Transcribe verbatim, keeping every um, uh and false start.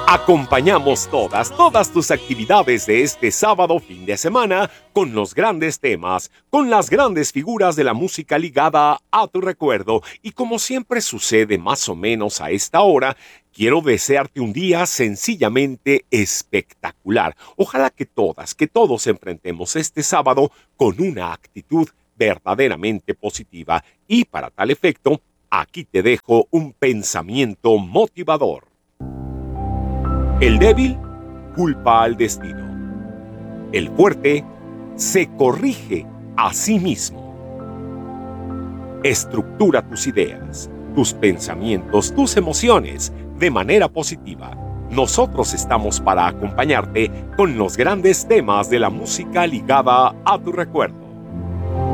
Acompañamos todas, todas tus actividades de este sábado fin de semana con los grandes temas, con las grandes figuras de la música ligada a tu recuerdo. Y como siempre sucede más o menos a esta hora, quiero desearte un día sencillamente espectacular. Ojalá que todas, que todos enfrentemos este sábado con una actitud verdaderamente positiva. Y para tal efecto, aquí te dejo un pensamiento motivador. El débil culpa al destino. El fuerte se corrige a sí mismo. Estructura tus ideas, tus pensamientos, tus emociones de manera positiva. Nosotros estamos para acompañarte con los grandes temas de la música ligada a tu recuerdo.